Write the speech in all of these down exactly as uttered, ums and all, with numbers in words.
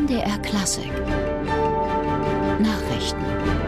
M D R Klassik Nachrichten.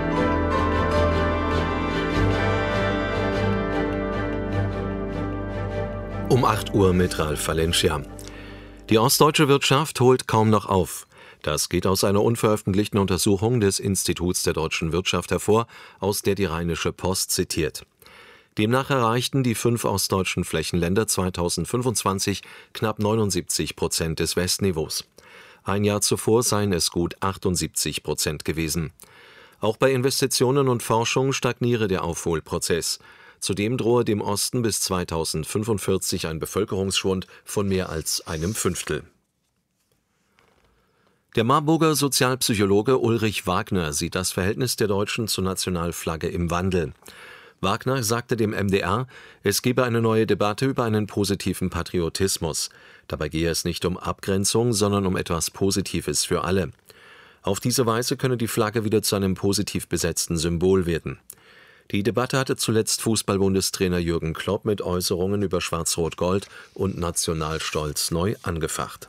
Um acht Uhr mit Ralf Valencia. Die ostdeutsche Wirtschaft holt kaum noch auf. Das geht aus einer unveröffentlichten Untersuchung des Instituts der deutschen Wirtschaft hervor, aus der die Rheinische Post zitiert. Demnach erreichten die fünf ostdeutschen Flächenländer zweitausendfünfundzwanzig knapp neunundsiebzig Prozent des Westniveaus. Ein Jahr zuvor seien es gut achtundsiebzig Prozent gewesen. Auch bei Investitionen und Forschung stagniere der Aufholprozess. Zudem drohe dem Osten bis zweitausendfünfundvierzig ein Bevölkerungsschwund von mehr als einem Fünftel. Der Marburger Sozialpsychologe Ulrich Wagner sieht das Verhältnis der Deutschen zur Nationalflagge im Wandel. Wagner sagte dem M D R, es gebe eine neue Debatte über einen positiven Patriotismus. Dabei gehe es nicht um Abgrenzung, sondern um etwas Positives für alle. Auf diese Weise könne die Flagge wieder zu einem positiv besetzten Symbol werden. Die Debatte hatte zuletzt Fußball-Bundestrainer Jürgen Klopp mit Äußerungen über Schwarz-Rot-Gold und Nationalstolz neu angefacht.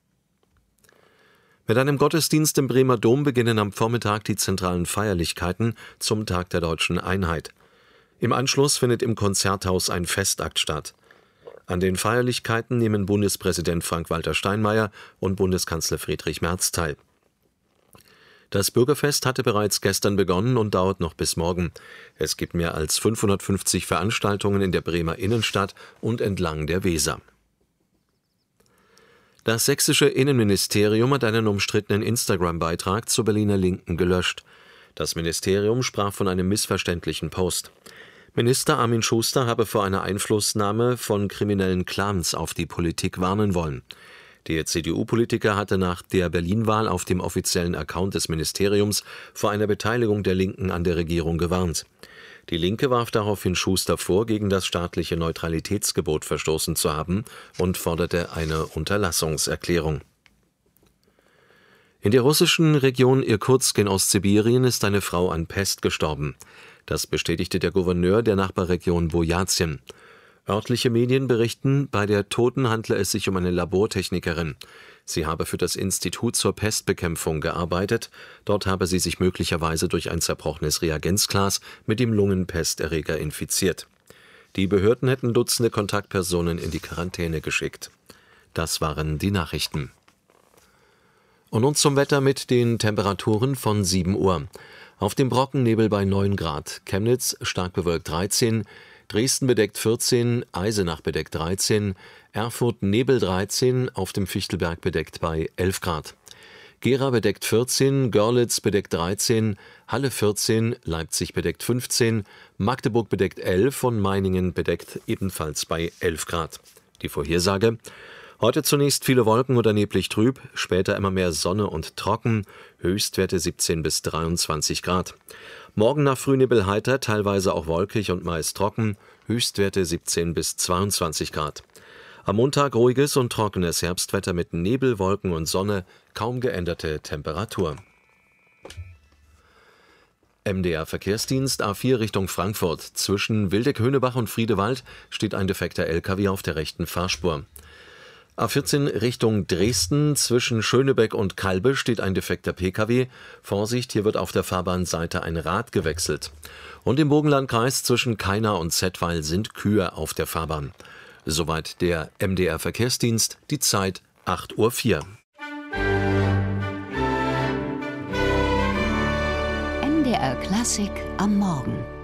Mit einem Gottesdienst im Bremer Dom beginnen am Vormittag die zentralen Feierlichkeiten zum Tag der Deutschen Einheit. Im Anschluss findet im Konzerthaus ein Festakt statt. An den Feierlichkeiten nehmen Bundespräsident Frank-Walter Steinmeier und Bundeskanzler Friedrich Merz teil. Das Bürgerfest hatte bereits gestern begonnen und dauert noch bis morgen. Es gibt mehr als fünfhundertfünfzig Veranstaltungen in der Bremer Innenstadt und entlang der Weser. Das sächsische Innenministerium hat einen umstrittenen Instagram-Beitrag zur Berliner Linken gelöscht. Das Ministerium sprach von einem missverständlichen Post. Minister Armin Schuster habe vor einer Einflussnahme von kriminellen Clans auf die Politik warnen wollen. Der C D U-Politiker hatte nach der Berlin-Wahl auf dem offiziellen Account des Ministeriums vor einer Beteiligung der Linken an der Regierung gewarnt. Die Linke warf daraufhin Schuster vor, gegen das staatliche Neutralitätsgebot verstoßen zu haben und forderte eine Unterlassungserklärung. In der russischen Region Irkutsk in Ostsibirien ist eine Frau an Pest gestorben. Das bestätigte der Gouverneur der Nachbarregion Bojatzin. Örtliche Medien berichten, bei der Toten handle es sich um eine Labortechnikerin. Sie habe für das Institut zur Pestbekämpfung gearbeitet. Dort habe sie sich möglicherweise durch ein zerbrochenes Reagenzglas mit dem Lungenpesterreger infiziert. Die Behörden hätten Dutzende Kontaktpersonen in die Quarantäne geschickt. Das waren die Nachrichten. Und nun zum Wetter mit den Temperaturen von sieben Uhr. Auf dem Brocken Nebel bei neun Grad, Chemnitz stark bewölkt dreizehn, Dresden bedeckt vierzehn, Eisenach bedeckt dreizehn, Erfurt Nebel dreizehn, auf dem Fichtelberg bedeckt bei elf Grad. Gera bedeckt vierzehn, Görlitz bedeckt dreizehn, Halle vierzehn, Leipzig bedeckt fünfzehn, Magdeburg bedeckt elf und Meiningen bedeckt ebenfalls bei elf Grad. Die Vorhersage: Heute zunächst viele Wolken oder neblig trüb, später immer mehr Sonne und trocken, Höchstwerte siebzehn bis dreiundzwanzig Grad. Morgen nach Frühnebel heiter, teilweise auch wolkig und meist trocken, Höchstwerte siebzehn bis zweiundzwanzig Grad. Am Montag ruhiges und trockenes Herbstwetter mit Nebel, Wolken und Sonne, kaum geänderte Temperatur. M D R Verkehrsdienst A vier Richtung Frankfurt. Zwischen Wildeck-Höhnebach und Friedewald steht ein defekter L K W auf der rechten Fahrspur. A vierzehn Richtung Dresden, zwischen Schönebeck und Kalbe steht ein defekter P K W. Vorsicht, hier wird auf der Fahrbahnseite ein Rad gewechselt. Und im Burgenlandkreis zwischen Kainau und Zettweil sind Kühe auf der Fahrbahn. Soweit der M D R Verkehrsdienst, die Zeit acht Uhr vier. M D R Klassik am Morgen.